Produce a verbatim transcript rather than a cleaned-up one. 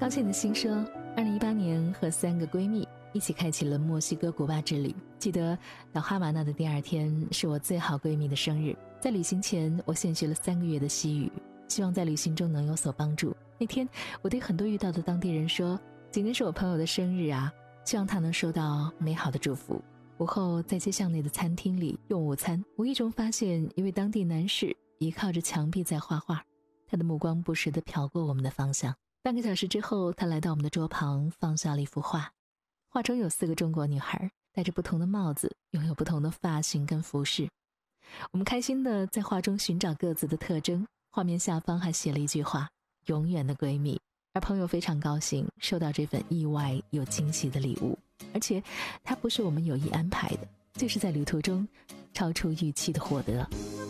发现的心说，二零一八年和三个闺蜜一起开启了墨西哥古巴之旅。记得到哈瓦那的第二天是我最好闺蜜的生日，在旅行前我现学了三个月的西语，希望在旅行中能有所帮助。那天我对很多遇到的当地人说，今天是我朋友的生日啊，希望他能收到美好的祝福。午后在街巷内的餐厅里用午餐，无意中发现一位当地男士倚靠着墙壁在画画，他的目光不时地瞟过我们的方向。半个小时之后，他来到我们的桌旁，放下了一幅画，画中有四个中国女孩，戴着不同的帽子，拥有不同的发型跟服饰。我们开心地在画中寻找各自的特征，画面下方还写了一句话，永远的闺蜜。而朋友非常高兴收到这份意外又惊喜的礼物，而且它不是我们有意安排的，就是在旅途中超出预期的获得。